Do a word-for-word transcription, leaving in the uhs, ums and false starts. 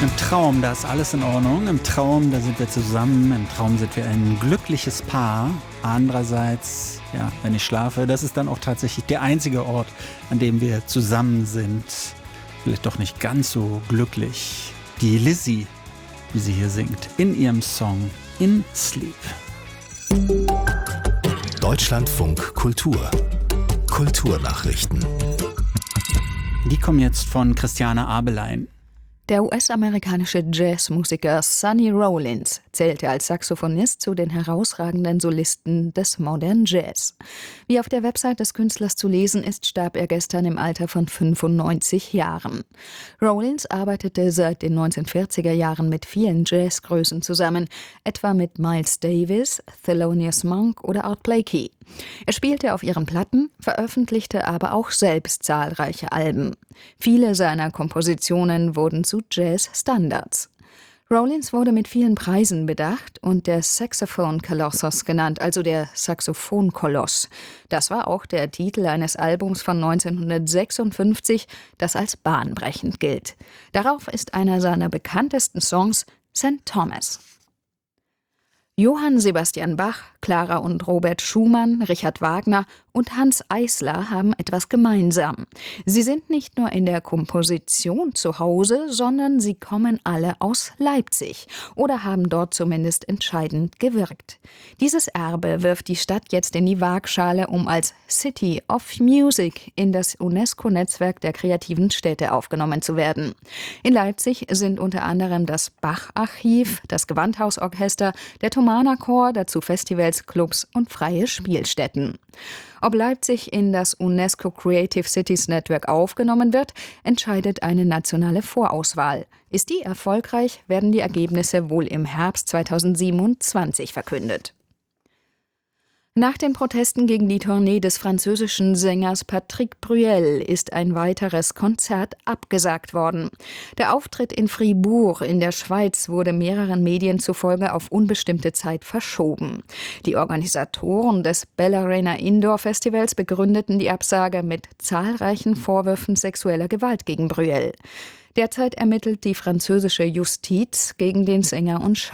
Im Traum, da ist alles in Ordnung. Im Traum, da sind wir zusammen. Im Traum sind wir ein glückliches Paar. Andererseits, ja, wenn ich schlafe, das ist dann auch tatsächlich der einzige Ort, an dem wir zusammen sind. Vielleicht doch nicht ganz so glücklich. Die Lizzie, wie sie hier singt, in ihrem Song In Sleep. Deutschlandfunk Kultur. Kulturnachrichten. Die kommen jetzt von Christiane Abelein. Der U S-amerikanische Jazzmusiker Sonny Rollins zählte als Saxophonist zu den herausragenden Solisten des Modern Jazz. Wie auf der Website des Künstlers zu lesen ist, starb er gestern im Alter von fünfundneunzig Jahren. Rollins arbeitete seit den neunzehnhundertvierziger Jahren mit vielen Jazzgrößen zusammen, etwa mit Miles Davis, Thelonious Monk oder Art Blakey. Er spielte auf ihren Platten, veröffentlichte aber auch selbst zahlreiche Alben. Viele seiner Kompositionen wurden zu Jazz-Standards. Rollins wurde mit vielen Preisen bedacht und der Saxophone Colossus genannt, also der Saxophonkoloss. Das war auch der Titel eines Albums von neunzehnhundertsechsundfünfzig, das als bahnbrechend gilt. Darauf ist einer seiner bekanntesten Songs Sankt Thomas. Johann Sebastian Bach, Clara und Robert Schumann, Richard Wagner und Hanns Eisler haben etwas gemeinsam. Sie sind nicht nur in der Komposition zu Hause, sondern sie kommen alle aus Leipzig oder haben dort zumindest entscheidend gewirkt. Dieses Erbe wirft die Stadt jetzt in die Waagschale, um als City of Music in das UNESCO-Netzwerk der kreativen Städte aufgenommen zu werden. In Leipzig sind unter anderem das Bach-Archiv, das Gewandhausorchester, der Thomanerchor, dazu Festivals, Clubs und freie Spielstätten. Ob Leipzig in das UNESCO Creative Cities Network aufgenommen wird, entscheidet eine nationale Vorauswahl. Ist die erfolgreich, werden die Ergebnisse wohl im Herbst zweitausendsiebenundzwanzig verkündet. Nach den Protesten gegen die Tournee des französischen Sängers Patrick Bruel ist ein weiteres Konzert abgesagt worden. Der Auftritt in Fribourg in der Schweiz wurde mehreren Medien zufolge auf unbestimmte Zeit verschoben. Die Organisatoren des Bell Arena Indoor Festivals begründeten die Absage mit zahlreichen Vorwürfen sexueller Gewalt gegen Bruel. Derzeit ermittelt die französische Justiz gegen den Sänger und